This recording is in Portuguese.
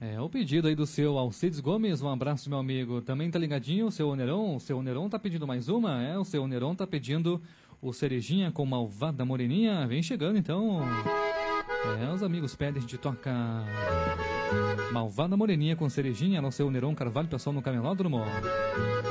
É, o pedido aí do seu Alcides Gomes, um abraço, meu amigo. Também tá ligadinho, o seu Oneron tá pedindo mais uma, o seu Oneron tá pedindo o Cerejinha com Malvada Moreninha. Vem chegando, então. Os amigos pedem, a gente toca Malvada Moreninha com Cerejinha, no seu Oneron Carvalho, pessoal no Camelódromo.